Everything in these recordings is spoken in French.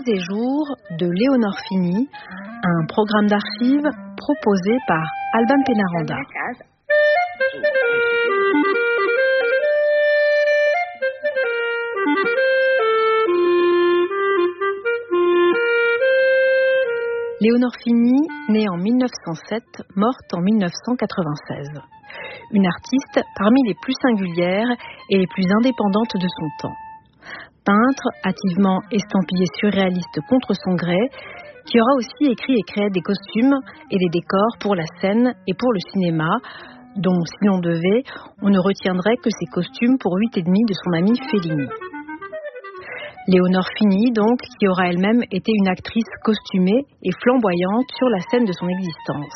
et jours de Léonore Fini, un programme d'archives proposé par Alban Pénaranda. Léonore Fini, née en 1907, morte en 1996. Une artiste parmi les plus singulières et les plus indépendantes de son temps. Peintre, hâtivement estampillé surréaliste contre son gré, qui aura aussi écrit et créé des costumes et des décors pour la scène et pour le cinéma, dont, si l'on devait, on ne retiendrait que ses costumes pour 8,5 de son ami Fellini. Léonore Fini, donc, qui aura elle-même été une actrice costumée et flamboyante sur la scène de son existence.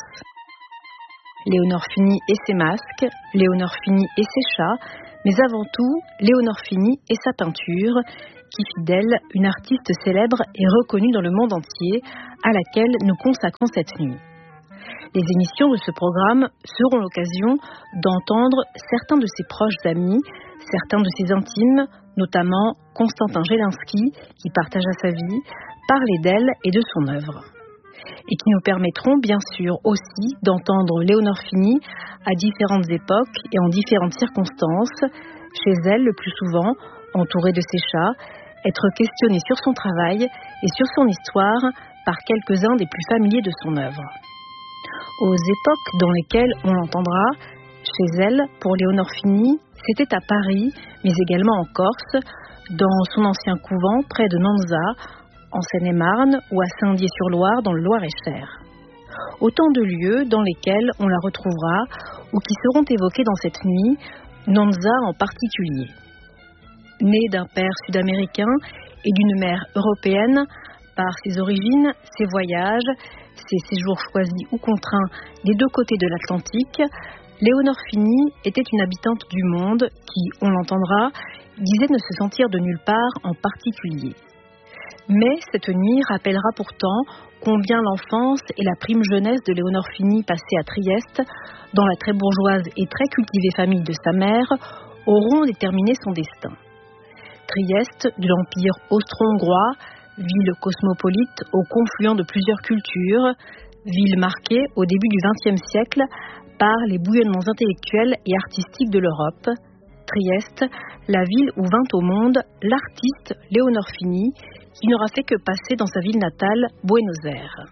Léonore Fini et ses masques, Léonore Fini et ses chats, mais avant tout, Léonore Fini et sa peinture, qui fit d'elle une artiste célèbre et reconnue dans le monde entier, à laquelle nous consacrons cette nuit. Les émissions de ce programme seront l'occasion d'entendre certains de ses proches amis, certains de ses intimes, notamment Constantin Jelinski, qui partagea sa vie, parler d'elle et de son œuvre. Et qui nous permettront bien sûr aussi d'entendre Léonore Fini à différentes époques et en différentes circonstances, chez elle le plus souvent, entourée de ses chats, être questionnée sur son travail et sur son histoire par quelques-uns des plus familiers de son œuvre. Aux époques dans lesquelles on l'entendra, chez elle, pour Léonore Fini, c'était à Paris, mais également en Corse, dans son ancien couvent près de Nonza, en Seine-et-Marne ou à Saint-Dié-sur-Loire dans le Loir-et-Cher. Autant de lieux dans lesquels on la retrouvera ou qui seront évoqués dans cette nuit, Nonza en particulier. Née d'un père sud-américain et d'une mère européenne, par ses origines, ses voyages, ses séjours choisis ou contraints des deux côtés de l'Atlantique, Léonore Fini était une habitante du monde qui, on l'entendra, disait ne se sentir de nulle part en particulier. Mais cette nuit rappellera pourtant combien l'enfance et la prime jeunesse de Léonore Fini passée à Trieste, dans la très bourgeoise et très cultivée famille de sa mère, auront déterminé son destin. Trieste, de l'Empire austro-hongrois, ville cosmopolite au confluent de plusieurs cultures, ville marquée au début du XXe siècle par les bouillonnements intellectuels et artistiques de l'Europe. Trieste, la ville où vint au monde l'artiste Léonore Fini, qui n'aura fait que passer dans sa ville natale, Buenos Aires.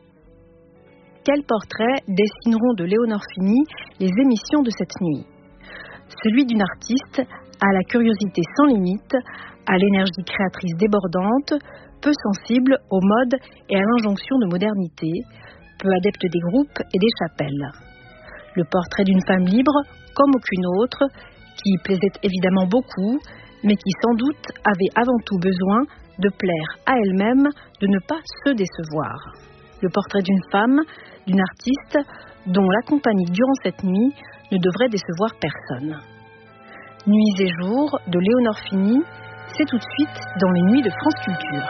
Quel portrait dessineront de Léonore Fini les émissions de cette nuit ? Celui d'une artiste à la curiosité sans limite, à l'énergie créatrice débordante, peu sensible aux modes et à l'injonction de modernité, peu adepte des groupes et des chapelles. Le portrait d'une femme libre, comme aucune autre, qui plaisait évidemment beaucoup, mais qui sans doute avait avant tout besoin de plaire à elle-même, de ne pas se décevoir. Le portrait d'une femme, d'une artiste, dont la compagnie durant cette nuit ne devrait décevoir personne. Nuits et jours de Léonore Fini, c'est tout de suite dans les nuits de France Culture.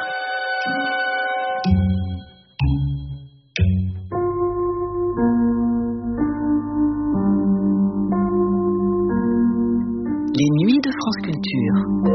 Les nuits de France Culture.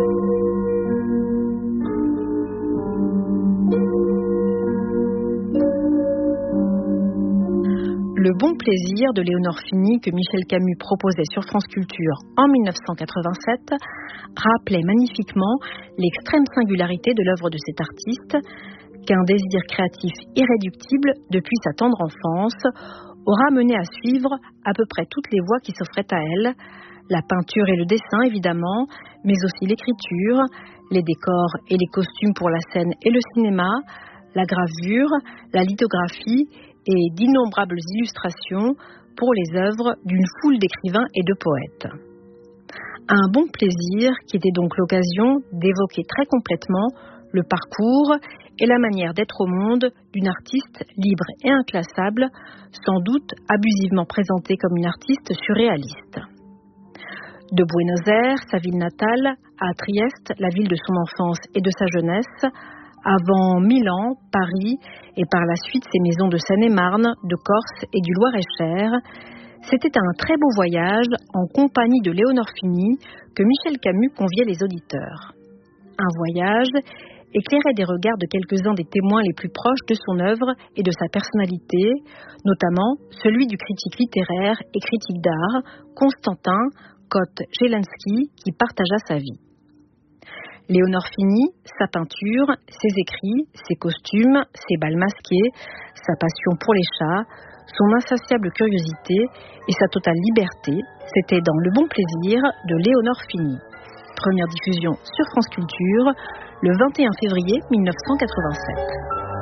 Le bon plaisir de Léonore Fini que Michel Camus proposait sur France Culture en 1987 rappelait magnifiquement l'extrême singularité de l'œuvre de cet artiste qu'un désir créatif irréductible depuis sa tendre enfance aura mené à suivre à peu près toutes les voies qui s'offraient à elle, la peinture et le dessin évidemment, mais aussi l'écriture, les décors et les costumes pour la scène et le cinéma, la gravure, la lithographie et d'innombrables illustrations pour les œuvres d'une foule d'écrivains et de poètes. Un bon plaisir qui était donc l'occasion d'évoquer très complètement le parcours et la manière d'être au monde d'une artiste libre et inclassable, sans doute abusivement présentée comme une artiste surréaliste. De Buenos Aires, sa ville natale, à Trieste, la ville de son enfance et de sa jeunesse, avant Milan, Paris et par la suite ses maisons de Seine-et-Marne, de Corse et du Loir-et-Cher, c'était un très beau voyage en compagnie de Léonore Fini que Michel Camus conviait les auditeurs. Un voyage éclairait des regards de quelques-uns des témoins les plus proches de son œuvre et de sa personnalité, notamment celui du critique littéraire et critique d'art Constantin Kot-Jelensky, qui partagea sa vie. Léonore Fini, sa peinture, ses écrits, ses costumes, ses bals masqués, sa passion pour les chats, son insatiable curiosité et sa totale liberté, c'était dans Le Bon Plaisir de Léonore Fini. Première diffusion sur France Culture le 21 février 1987.